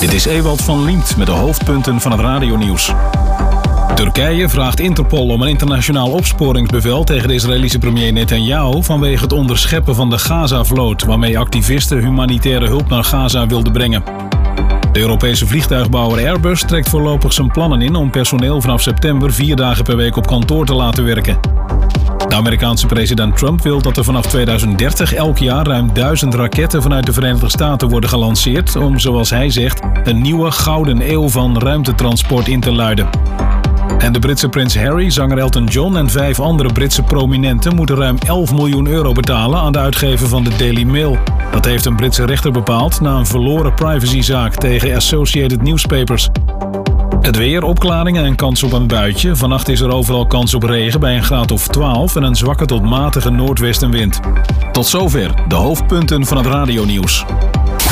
Dit is Ewald van Liemt met de hoofdpunten van het radionieuws. Turkije vraagt Interpol om een internationaal opsporingsbevel tegen de Israëlische premier Netanyahu vanwege het onderscheppen van de Gaza-vloot, waarmee activisten humanitaire hulp naar Gaza wilden brengen. De Europese vliegtuigbouwer Airbus trekt voorlopig zijn plannen in om personeel vanaf september 4 dagen per week op kantoor te laten werken. De Amerikaanse president Trump wil dat er vanaf 2030 elk jaar ruim 1000 raketten vanuit de Verenigde Staten worden gelanceerd om, zoals hij zegt, een nieuwe gouden eeuw van ruimtetransport in te luiden. En de Britse prins Harry, zanger Elton John en 5 andere Britse prominenten moeten ruim 11 miljoen euro betalen aan de uitgever van de Daily Mail. Dat heeft een Britse rechter bepaald na een verloren privacyzaak tegen Associated Newspapers. Het weer, opklaringen en kans op een buitje. Vannacht is er overal kans op regen bij een graad of 12 en een zwakke tot matige noordwestenwind. Tot zover de hoofdpunten van het radionieuws.